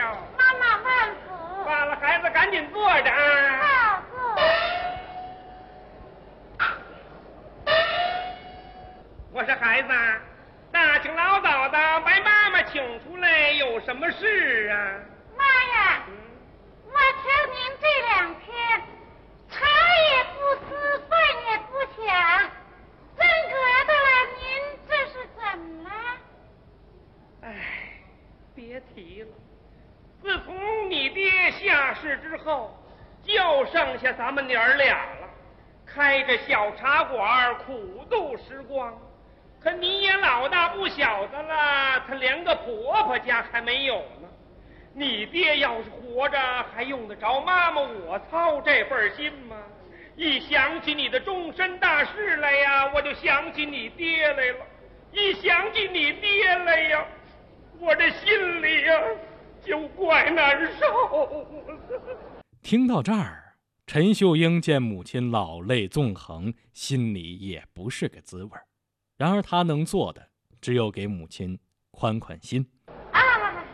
着。 妈妈万福。 罢了，孩子赶紧坐着啊。 好，坐。 我说孩子，大清老早的把妈妈请出来，有什么事啊？ 妈呀，我瞧您这2天茶也不思，饭也不想，真格的了，您这是怎么了？ 哎，别提了，自从你爹下世之后，就剩下咱们娘儿俩了，开着小茶馆苦度时光。可你也老大不小的了，他连个婆婆家还没有呢。你爹要是活着，还用得着妈妈我操这份心吗？一想起你的终身大事来呀，我就想起你爹来了。一想起你爹来呀，我这心里呀就怪难受。 听到这儿，陈秀英见母亲老泪纵横，心里也不是个滋味。然而她能做的，只有给母亲宽宽心。